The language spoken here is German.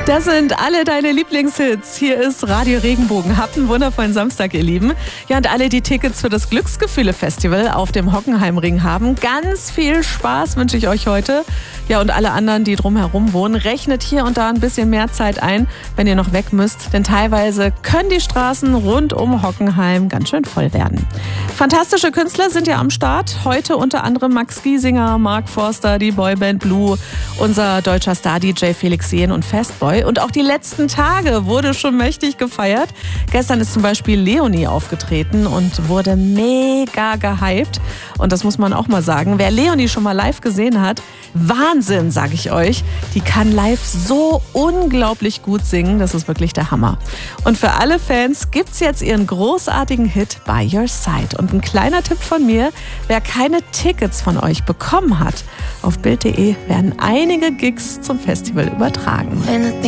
Das sind alle deine Lieblingshits. Hier ist Radio Regenbogen. Habt einen wundervollen Samstag, ihr Lieben. Ja, und alle, die Tickets für das Glücksgefühle-Festival auf dem Hockenheimring haben, ganz viel Spaß wünsche ich euch heute. Ja, und alle anderen, die drumherum wohnen, rechnet hier und da ein bisschen mehr Zeit ein, wenn ihr noch weg müsst. Denn teilweise können die Straßen rund um Hockenheim ganz schön voll werden. Fantastische Künstler sind ja am Start. Heute unter anderem Max Giesinger, Mark Forster, die Boyband Blue, unser deutscher Star-DJ Felix Jähn und Fastboy. Und auch die letzten Tage wurde schon mächtig gefeiert. Gestern ist zum Beispiel Leonie aufgetreten und wurde mega gehypt. Und das muss man auch mal sagen. Wer Leonie schon mal live gesehen hat, Wahnsinn, sage ich euch. Die kann live so unglaublich gut singen. Das ist wirklich der Hammer. Und für alle Fans gibt's jetzt ihren großartigen Hit By Your Side. Und ein kleiner Tipp von mir, wer keine Tickets von euch bekommen hat, auf Bild.de werden einige Gigs zum Festival übertragen.